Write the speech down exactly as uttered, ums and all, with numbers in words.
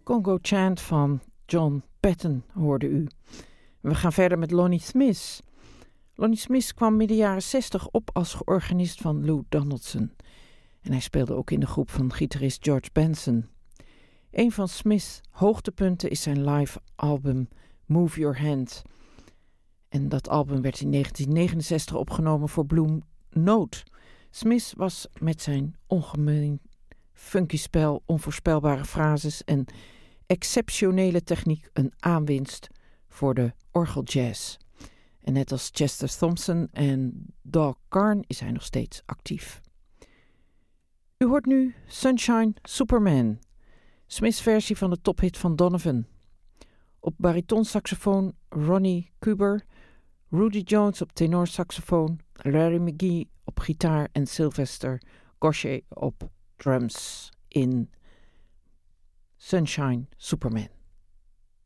Congo Chant van John Patton hoorde u. We gaan verder met Lonnie Smith. Lonnie Smith kwam midden jaren zestig op als organist van Lou Donaldson. En hij speelde ook in de groep van gitarist George Benson. Een van Smith's hoogtepunten is zijn live album Move Your Hand. En dat album werd in negentien negenenzestig opgenomen voor Blue Note. Smith was met zijn ongemeen funky spel, onvoorspelbare frases en exceptionele techniek een aanwinst voor de orgeljazz. En net als Chester Thompson en Doug Carn is hij nog steeds actief. U hoort nu Sunshine Superman, Smith's versie van de tophit van Donovan. Op baritonsaxofoon Ronnie Kuber, Rudy Jones op tenorsaxofoon, Larry McGee op gitaar en Sylvester Gosche op drums in Sunshine Superman.